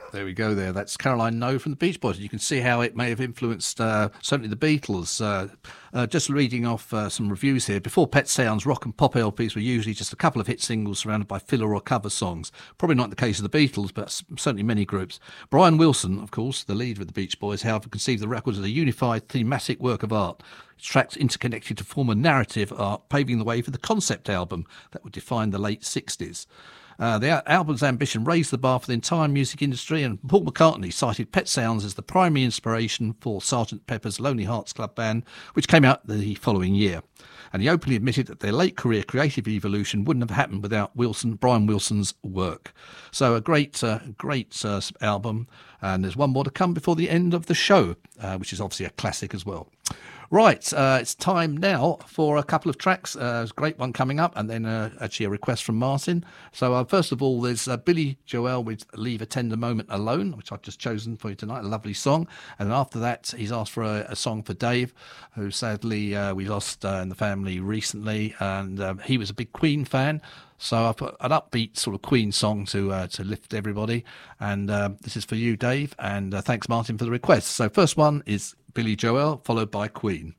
There we go there. That's Caroline No from the Beach Boys. You can see how it may have influenced certainly the Beatles. Just reading off some reviews here. Before Pet Sounds, rock and pop LPs were usually just a couple of hit singles surrounded by filler or cover songs. Probably not the case of the Beatles, but certainly many groups. Brian Wilson, of course, the leader of the Beach Boys, however, conceived the record as a unified thematic work of art. Its tracks interconnected to form a narrative arc, paving the way for the concept album that would define the late 60s. The album's ambition raised the bar for the entire music industry, and Paul McCartney cited Pet Sounds as the primary inspiration for Sgt. Pepper's Lonely Hearts Club Band, which came out the following year. And he openly admitted that their late career creative evolution wouldn't have happened without Brian Wilson's work. So a great album, and there's one more to come before the end of the show, which is obviously a classic as well. Right, it's time now for a couple of tracks. There's a great one coming up, and then actually a request from Martin. So first of all, there's Billy Joel with Leave a Tender Moment Alone, which I've just chosen for you tonight, a lovely song. And then after that, he's asked for a song for Dave, who sadly we lost in the family recently, and he was a big Queen fan. So I put an upbeat sort of Queen song to lift everybody. And this is for you, Dave, and thanks, Martin, for the request. So first one is Billy Joel, followed by Queen.